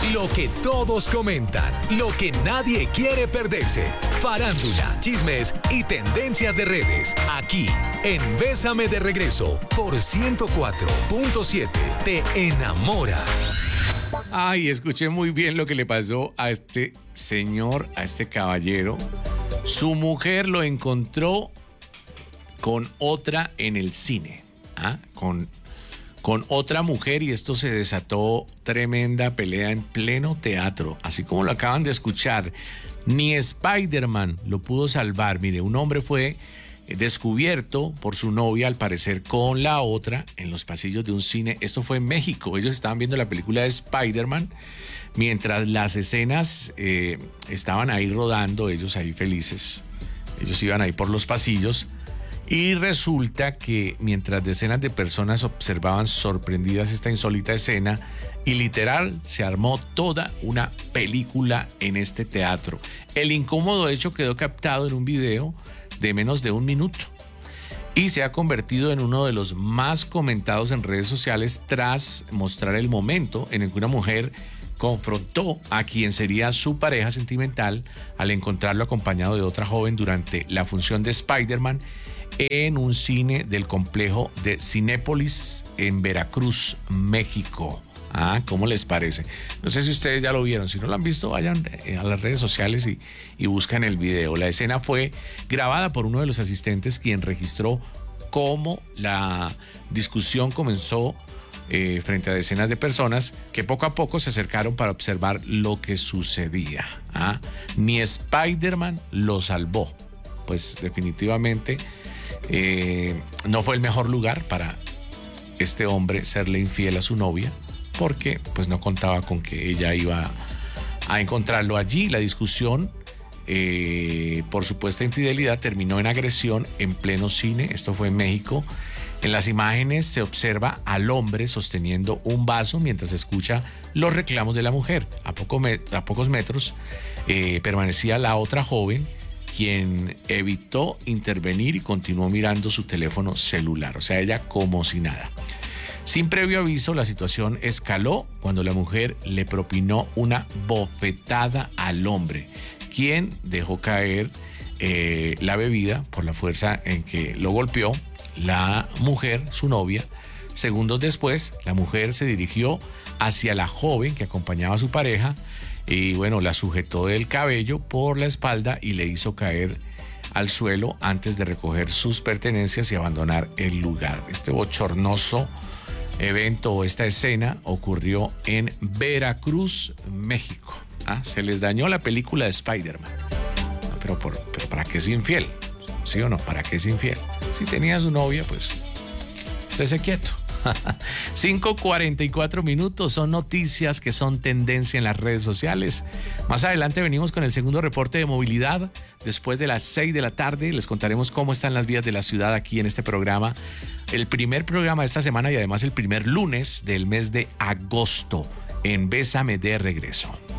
Lo que todos comentan, lo que nadie quiere perderse. Farándula, chismes y tendencias de redes. Aquí, en Bésame de Regreso, por 104.7. Te enamora. Ay, escuché muy bien lo que le pasó a este señor, a este caballero. Su mujer lo encontró con otra en el cine. Con otra mujer, y esto se desató tremenda pelea en pleno teatro, así como lo acaban de escuchar. Ni Spider-Man lo pudo salvar. Mire, un hombre fue descubierto por su novia, al parecer con la otra, en los pasillos de un cine. Esto fue en México. Ellos estaban viendo la película de Spider-Man mientras las escenas estaban ahí rodando, ellos ahí felices. Ellos iban ahí por los pasillos. Y resulta que mientras decenas de personas observaban sorprendidas esta insólita escena, y literal se armó toda una película en este teatro. El incómodo hecho quedó captado en un video de menos de un minuto y se ha convertido en uno de los más comentados en redes sociales tras mostrar el momento en el que una mujer confrontó a quien sería su pareja sentimental al encontrarlo acompañado de otra joven durante la función de Spider-Man en un cine del complejo de Cinépolis en Veracruz, México. ¿Cómo les parece? No sé si ustedes ya lo vieron. Si no lo han visto, vayan a las redes sociales y buscan el video. La escena fue grabada por uno de los asistentes, quien registró cómo la discusión comenzó frente a decenas de personas que poco a poco se acercaron para observar lo que sucedía. Ni Spider-Man lo salvó. Pues definitivamente no fue el mejor lugar para este hombre serle infiel a su novia, porque pues no contaba con que ella iba a encontrarlo allí. La discusión por supuesta infidelidad terminó en agresión en pleno cine. Esto fue en México. En las imágenes se observa al hombre sosteniendo un vaso mientras escucha los reclamos de la mujer. A pocos metros permanecía la otra joven, quien evitó intervenir y continuó mirando su teléfono celular. O sea, ella como si nada. Sin previo aviso, la situación escaló cuando la mujer le propinó una bofetada al hombre, quien dejó caer la bebida por la fuerza en que lo golpeó. La mujer, su novia, segundos después, la mujer se dirigió hacia la joven que acompañaba a su pareja y bueno, la sujetó del cabello por la espalda y le hizo caer al suelo antes de recoger sus pertenencias y abandonar el lugar. Este bochornoso evento o esta escena ocurrió en Veracruz, México. Se les dañó la película de Spider-Man. Pero ¿para qué es infiel? ¿Sí o no? ¿Para qué es infiel? Si tenía su novia, pues estése quieto. 5:44 minutos, son noticias que son tendencia en las redes sociales. Más adelante venimos con el segundo reporte de movilidad. Después de las 6 de la tarde les contaremos cómo están las vías de la ciudad aquí en este programa. El primer programa de esta semana y además el primer lunes del mes de agosto en Bésame de Regreso.